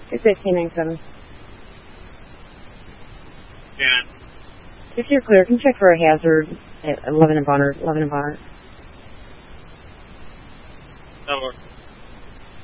It's 1897. Yeah. If you're clear, can you check for a hazard at 11 and Bonner? 11 and Bonner. That works.